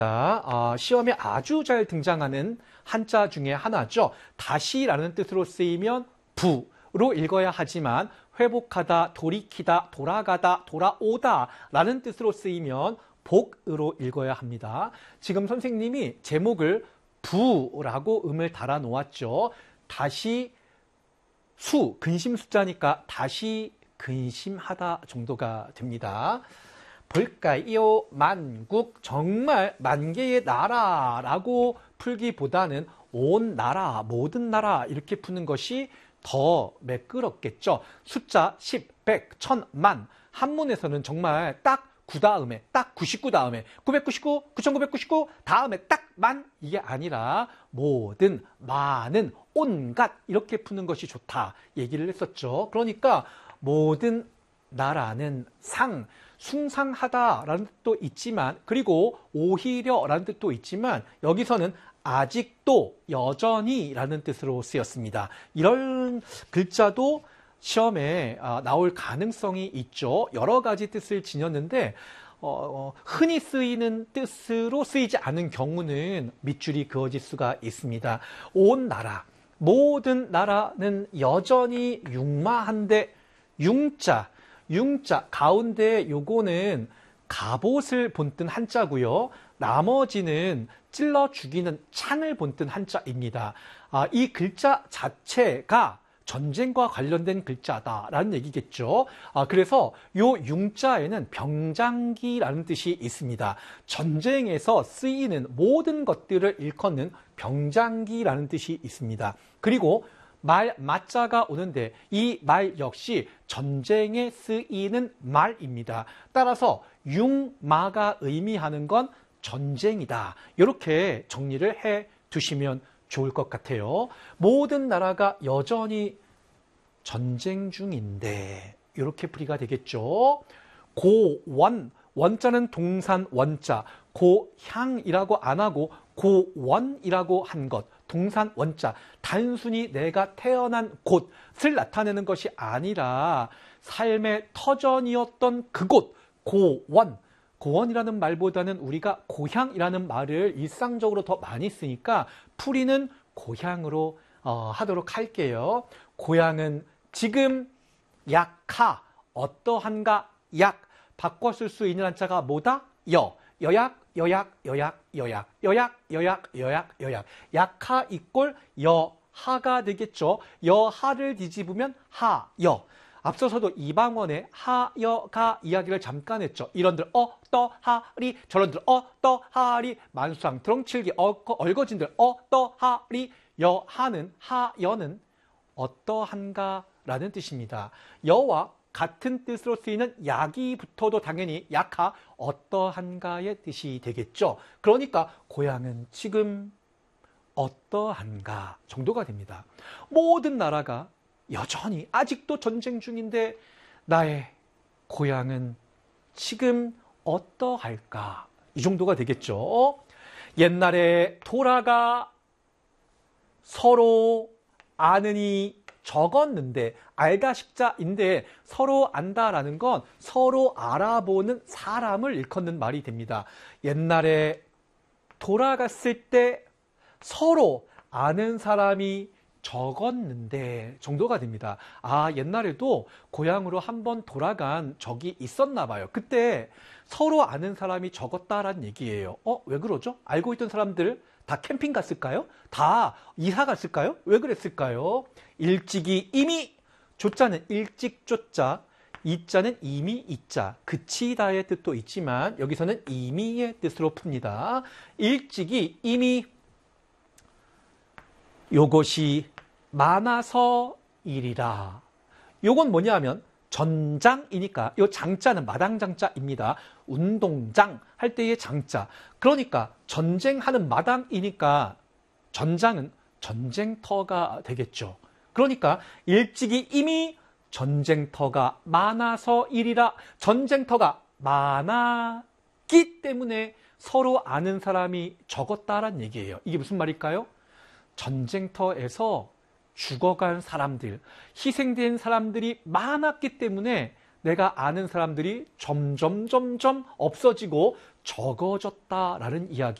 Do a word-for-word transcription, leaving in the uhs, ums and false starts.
어, 시험에 아주 잘 등장하는 한자 중에 하나죠. 다시라는 뜻으로 쓰이면 부로 읽어야 하지만 회복하다, 돌이키다, 돌아가다, 돌아오다 라는 뜻으로 쓰이면 복으로 읽어야 합니다. 지금 선생님이 제목을 부라고 음을 달아 놓았죠. 다시 수, 근심 숫자니까 다시 근심하다 정도가 됩니다. 볼까요? 만국, 정말 만 개의 나라라고 풀기보다는 온 나라, 모든 나라 이렇게 푸는 것이 더 매끄럽겠죠. 숫자 십, 백, 천, 만. 한문에서는 정말 딱 구 다음에, 딱 구십구 다음에, 구백구십구, 구천구백구십구 다음에 딱 만 이게 아니라 모든, 많은, 온갖 이렇게 푸는 것이 좋다 얘기를 했었죠. 그러니까 모든 나라는 상, 숭상하다라는 뜻도 있지만 그리고 오히려라는 뜻도 있지만 여기서는 아직도 여전히라는 뜻으로 쓰였습니다. 이런 글자도 시험에 나올 가능성이 있죠. 여러 가지 뜻을 지녔는데 어, 흔히 쓰이는 뜻으로 쓰이지 않은 경우는 밑줄이 그어질 수가 있습니다. 온 나라, 모든 나라는 여전히 융마한데 융자, 융자 가운데 요거는 갑옷을 본뜬 한자고요. 나머지는 찔러 죽이는 창을 본뜬 한자입니다. 아, 이 글자 자체가 전쟁과 관련된 글자다라는 얘기겠죠. 아, 그래서 요 융자에는 병장기라는 뜻이 있습니다. 전쟁에서 쓰이는 모든 것들을 일컫는 병장기라는 뜻이 있습니다. 그리고 말, 마자가 오는데 이 말 역시 전쟁에 쓰이는 말입니다. 따라서 융마가 의미하는 건 전쟁이다. 이렇게 정리를 해 두시면 좋을 것 같아요. 모든 나라가 여전히 전쟁 중인데 이렇게 풀이가 되겠죠. 고원, 원자는 동산 원자, 고향이라고 안 하고 고원이라고 한 것. 동산 원자, 단순히 내가 태어난 곳을 나타내는 것이 아니라 삶의 터전이었던 그곳, 고원. 고원이라는 말보다는 우리가 고향이라는 말을 일상적으로 더 많이 쓰니까 풀이는 고향으로 어, 하도록 할게요. 고향은 지금 약하, 어떠한가 약, 바꿔 쓸 수 있는 한자가 뭐다? 여, 여약, 여약, 여약, 여약, 여약, 여약, 여약, 여약. 약하 이꼴 여하가 되겠죠. 여하를 뒤집으면 하여. 앞서서도 이방원의 하여가 이야기를 잠깐 했죠. 이런들 어떠하리, 저런들 어떠하리, 만수상 드렁칠기 얼거진들 어떠하리. 여하는, 하여는 어떠한가라는 뜻입니다. 여와 같은 뜻으로 쓰이는 약이 붙어도 당연히 약하, 어떠한가의 뜻이 되겠죠. 그러니까 고향은 지금 어떠한가 정도가 됩니다. 모든 나라가 여전히 아직도 전쟁 중인데 나의 고향은 지금 어떠할까? 이 정도가 되겠죠. 옛날에 돌아가 서로 아느니 적었는데 알다 식자인데 서로 안다라는 건 서로 알아보는 사람을 일컫는 말이 됩니다. 옛날에 돌아갔을 때 서로 아는 사람이 적었는데 정도가 됩니다. 아, 옛날에도 고향으로 한번 돌아간 적이 있었나 봐요. 그때 서로 아는 사람이 적었다라는 얘기예요. 어, 왜 그러죠? 알고 있던 사람들 다 캠핑 갔을까요? 다 이사 갔을까요? 왜 그랬을까요? 일찍이 이미, 조자는 일찍 조자, 이자는 이미 이자, 그치다의 뜻도 있지만 여기서는 이미의 뜻으로 풉니다. 일찍이 이미 요것이 많아서이리라. 요건 뭐냐면 전장이니까 요 장자는 마당장자입니다. 운동장 할 때의 장자. 그러니까 전쟁하는 마당이니까 전장은 전쟁터가 되겠죠. 그러니까 일찍이 이미 전쟁터가 많아서이리라. 전쟁터가 많았기 때문에 서로 아는 사람이 적었다란 얘기예요. 이게 무슨 말일까요? 전쟁터에서 죽어간 사람들, 희생된 사람들이 많았기 때문에 내가 아는 사람들이 점점 점점 없어지고 적어졌다라는 이야기.